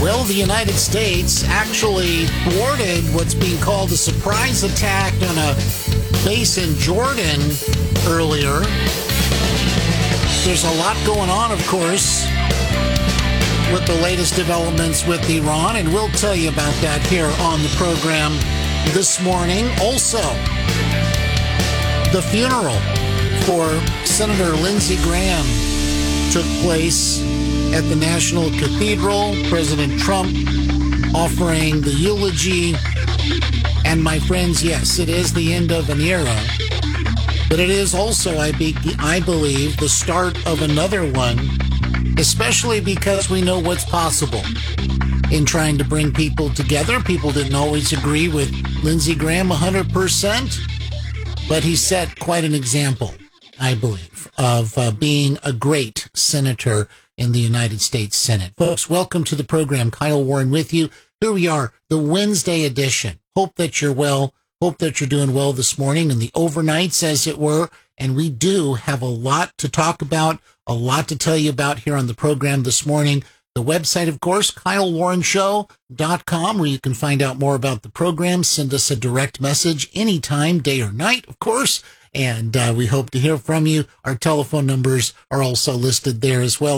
Well, the United States actually thwarted what's being called a surprise attack on a base in Jordan earlier. There's a lot going on, of course, with the latest developments with Iran, and we'll tell you about that here on the program this morning. Also, the funeral for Senator Lindsey Graham took place at the National Cathedral. President Trump offering the eulogy. And my friends, yes, it is the end of an era. But it is also, I believe, the start of another one, especially because we know what's possible in trying to bring people together. People didn't always agree with Lindsey Graham 100%, but he set quite an example, I believe, of being a great senator in the United States Senate. Folks, welcome to the program. Kyle Warren with you. Here we are, the Wednesday edition. Hope that you're well. Hope that you're doing well this morning and the overnights, as it were. And we do have a lot to talk about, a lot to tell you about here on the program this morning. The website, of course, KyleWarrenShow.com, where you can find out more about the program. Send us a direct message anytime, day or night, of course. And we hope to hear from you. Our telephone numbers are also listed there as well.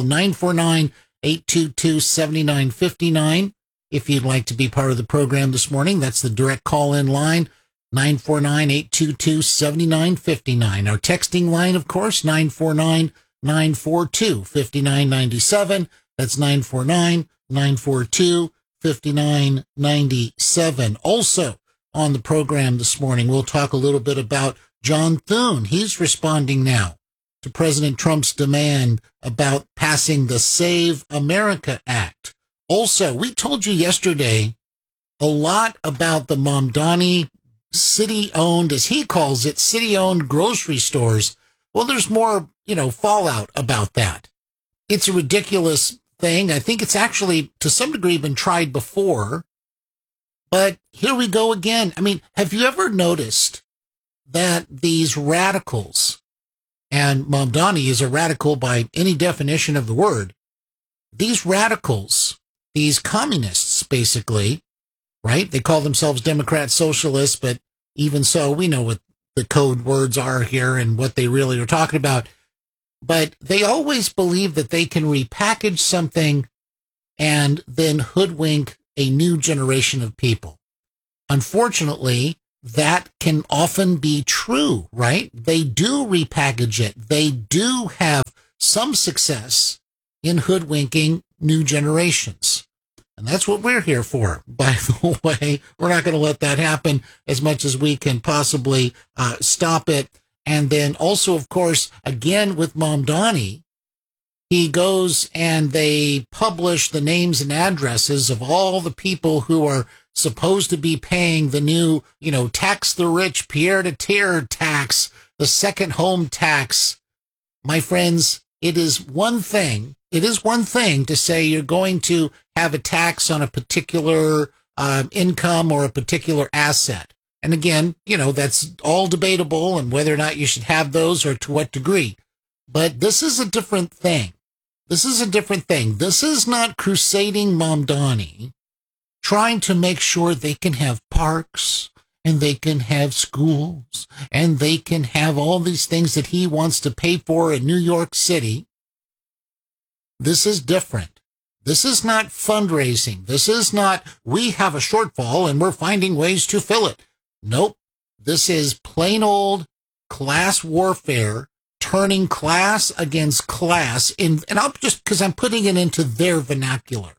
949-822-7959. If you'd like to be part of the program this morning, that's the direct call-in line, 949-822-7959. Our texting line, of course, 949-942-5997. That's 949-942-5997. Also on the program this morning, we'll talk a little bit about John Thune. He's responding now to President Trump's demand about passing the Save America Act. Also, we told you yesterday a lot about the Mamdani city-owned, as he calls it, city-owned grocery stores. Well, there's more, fallout about that. It's a ridiculous thing. I think it's actually, to some degree, been tried before. But here we go again. I mean, have you ever noticed that these radicals, and Mamdani is a radical by any definition of the word, these radicals, these communists, basically, right? They call themselves Democrat Socialists, but even so, we know what the code words are here and what they really are talking about. But they always believe that they can repackage something and then hoodwink a new generation of people. Unfortunately, that can often be true, right? They do repackage it. They do have some success in hoodwinking new generations. And that's what we're here for, by the way. We're not going to let that happen as much as we can possibly stop it. And then also, of course, again with Mamdani, he goes and they publish the names and addresses of all the people who are supposed to be paying the new, tax the rich, pied-à-terre tax, the second home tax. My friends, it is one thing to say you're going to have a tax on a particular income or a particular asset. And again, that's all debatable and whether or not you should have those or to what degree. But this is a different thing. This is not crusading Mamdani, trying to make sure they can have parks and they can have schools and they can have all these things that he wants to pay for in New York City. This is different. This is not fundraising. This is not, we have a shortfall and we're finding ways to fill it. Nope. This is plain old class warfare, turning class against class and I'll just, because I'm putting it into their vernacular.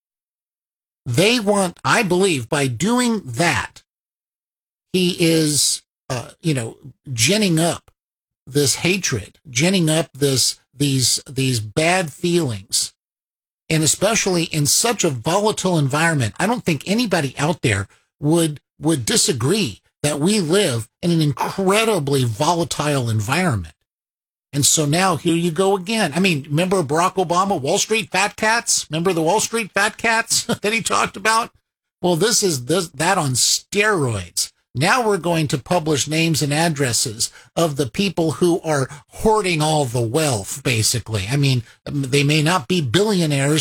They want, I believe, by doing that, he is, ginning up this hatred, ginning up these bad feelings, and especially in such a volatile environment. I don't think anybody out there would disagree that we live in an incredibly volatile environment. And so now here you go again. I mean, remember Barack Obama, Wall Street fat cats? Remember the Wall Street fat cats that he talked about? Well, this is that on steroids. Now we're going to publish names and addresses of the people who are hoarding all the wealth, basically. I mean, they may not be billionaires,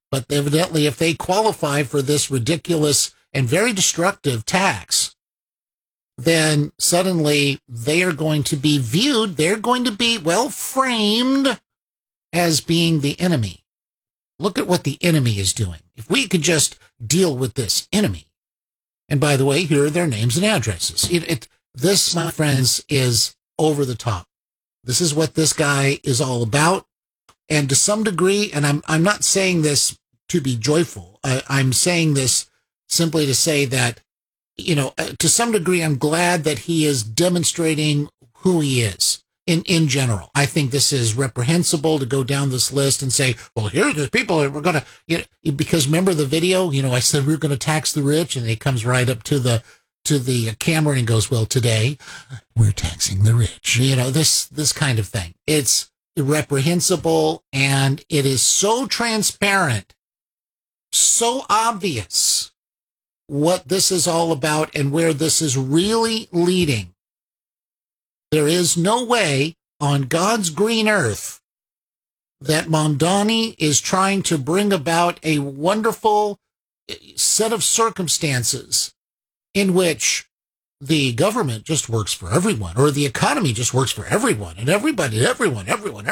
But evidently, if they qualify for this ridiculous and very destructive tax, then suddenly they are going to be viewed, they're going to be, well, framed as being the enemy. Look at what the enemy is doing. If we could just deal with this enemy. And by the way, here are their names and addresses. This, my friends, is over the top. This is what this guy is all about. And to some degree, and I'm not saying this to be joyful. I'm saying this simply to say that, to some degree, I'm glad that he is demonstrating who he is in general. I think this is reprehensible to go down this list and say, well, here are the people that we're going to, because remember the video, I said we're going to tax the rich, and he comes right up to the camera and goes, well, today we're taxing the rich. This kind of thing. It's reprehensible, and it is so transparent, so obvious what this is all about and where this is really leading. There is no way on God's green earth that Mamdani is trying to bring about a wonderful set of circumstances in which the government just works for everyone, or the economy just works for everyone, and everybody, everyone.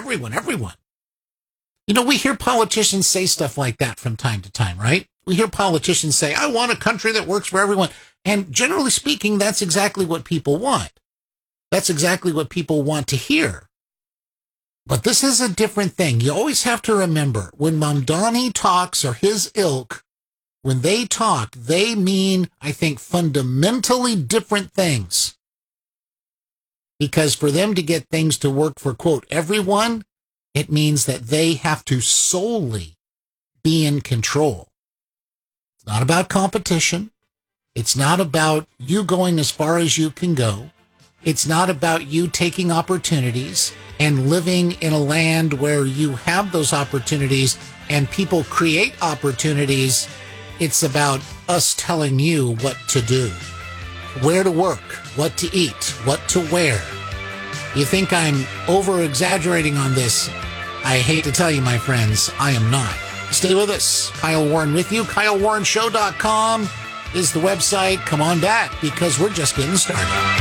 We hear politicians say stuff like that from time to time, right? We hear politicians say, I want a country that works for everyone. And generally speaking, that's exactly what people want. That's exactly what people want to hear. But this is a different thing. You always have to remember, when Mamdani talks, or his ilk, when they talk, they mean, I think, fundamentally different things. Because for them to get things to work for, quote, everyone, it means that they have to solely be in control. It's not about competition. It's not about you going as far as you can go. It's not about you taking opportunities and living in a land where you have those opportunities and people create opportunities. It's about us telling you what to do, where to work, what to eat, what to wear. You think I'm over-exaggerating on this? I hate to tell you, my friends, I am not. Stay with us. Kyle Warren with you. KyleWarrenShow.com is the website. Come on back, because we're just getting started.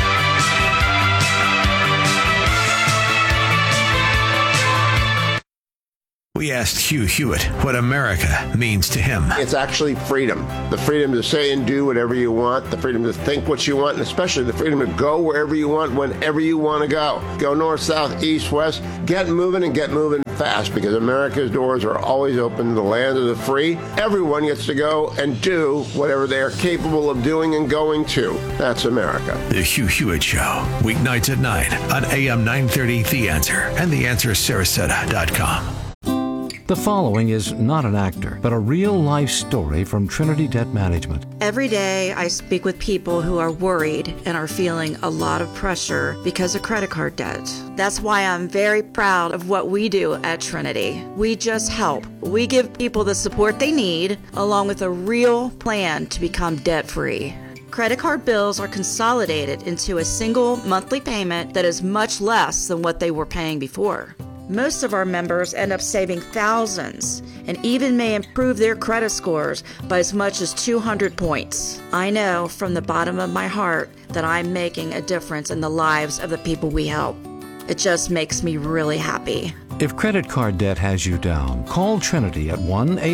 We asked Hugh Hewitt what America means to him. It's actually freedom. The freedom to say and do whatever you want, the freedom to think what you want, and especially the freedom to go wherever you want, whenever you want to go. Go north, south, east, west. Get moving, and get moving fast, because America's doors are always open to the land of the free. Everyone gets to go and do whatever they are capable of doing and going to. That's America. The Hugh Hewitt Show, weeknights at 9 on AM 930 The Answer and TheAnswerSarasota.com. The following is not an actor, but a real-life story from Trinity Debt Management. Every day I speak with people who are worried and are feeling a lot of pressure because of credit card debt. That's why I'm very proud of what we do at Trinity. We just help. We give people the support they need, along with a real plan to become debt-free. Credit card bills are consolidated into a single monthly payment that is much less than what they were paying before. Most of our members end up saving thousands and even may improve their credit scores by as much as 200 points. I know from the bottom of my heart that I'm making a difference in the lives of the people we help. It just makes me really happy. If credit card debt has you down, call Trinity at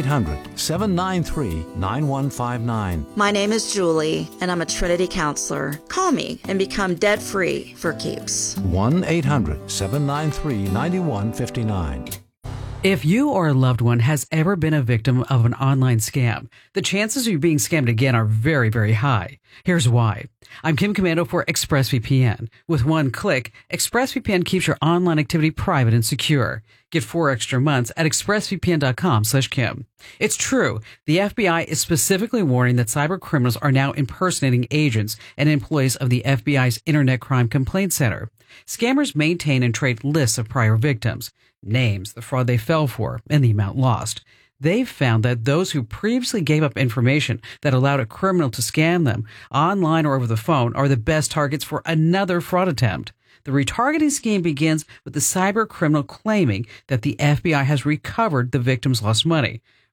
1-800-793-9159. My name is Julie, and I'm a Trinity counselor. Call me and become debt-free for keeps. 1-800-793-9159. If you or a loved one has ever been a victim of an online scam, the chances of you being scammed again are very, very high. Here's why. I'm Kim Commando for ExpressVPN. With one click, ExpressVPN keeps your online activity private and secure. Get 4 extra months at expressvpn.com/Kim. It's true. The FBI is specifically warning that cyber criminals are now impersonating agents and employees of the FBI's Internet Crime Complaint Center. Scammers maintain and trade lists of prior victims, names, the fraud they fell for, and the amount lost. They've found that those who previously gave up information that allowed a criminal to scam them online or over the phone are the best targets for another fraud attempt. The retargeting scheme begins with the cyber criminal claiming that the FBI has recovered the victim's lost money.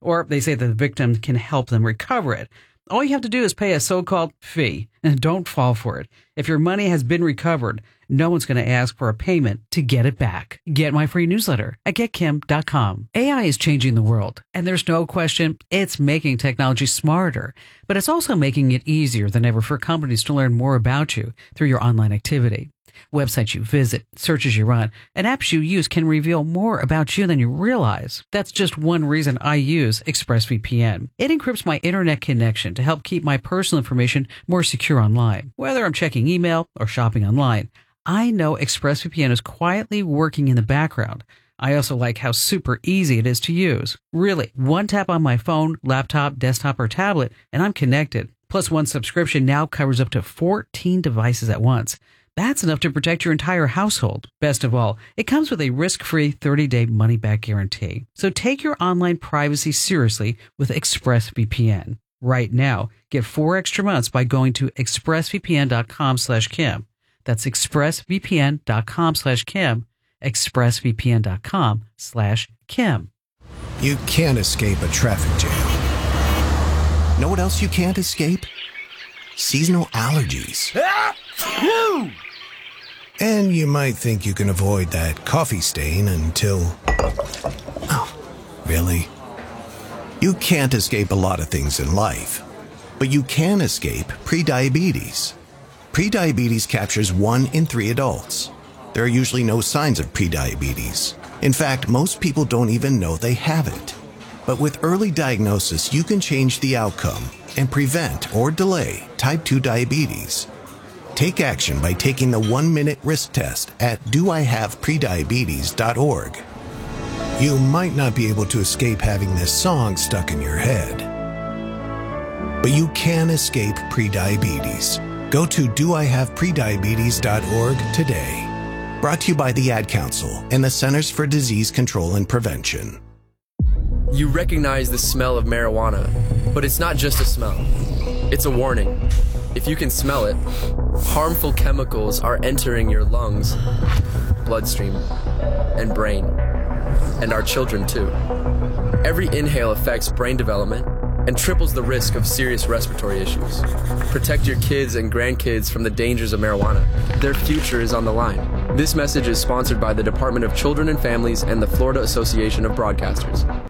or they say that the victim can help them recover it. All you have to do is pay a so-called fee, and don't fall for it. If your money has been recovered, no one's going to ask for a payment to get it back. Get my free newsletter at getkim.com. AI is changing the world, and there's no question it's making technology smarter, but it's also making it easier than ever for companies to learn more about you through your online activity. Websites you visit, searches you run, and apps you use can reveal more about you than you realize. That's just one reason I use ExpressVPN. It encrypts my internet connection to help keep my personal information more secure online. Whether I'm checking email or shopping online, I know ExpressVPN is quietly working in the background. I also like how super easy it is to use. Really, one tap on my phone, laptop, desktop, or tablet, and I'm connected. Plus, one subscription now covers up to 14 devices at once. That's enough to protect your entire household. Best of all, it comes with a risk-free 30-day money-back guarantee. So take your online privacy seriously with ExpressVPN. Right now, get 4 extra months by going to expressvpn.com/Kim. That's expressvpn.com/Kim. expressvpn.com/Kim. You can't escape a traffic jam. Know what else you can't escape? Seasonal allergies. And you might think you can avoid that coffee stain until... Oh, really? You can't escape a lot of things in life, but you can escape prediabetes. Prediabetes captures 1 in 3 adults. There are usually no signs of prediabetes. In fact, most people don't even know they have it. But with early diagnosis, you can change the outcome and prevent or delay type 2 diabetes. Take action by taking the 1-minute risk test at doihaveprediabetes.org. You might not be able to escape having this song stuck in your head, but you can escape prediabetes. Go to doihaveprediabetes.org today. Brought to you by the Ad Council and the Centers for Disease Control and Prevention. You recognize the smell of marijuana, but it's not just a smell. It's a warning. If you can smell it, harmful chemicals are entering your lungs, bloodstream, and brain, and our children too. Every inhale affects brain development and triples the risk of serious respiratory issues. Protect your kids and grandkids from the dangers of marijuana. Their future is on the line. This message is sponsored by the Department of Children and Families and the Florida Association of Broadcasters.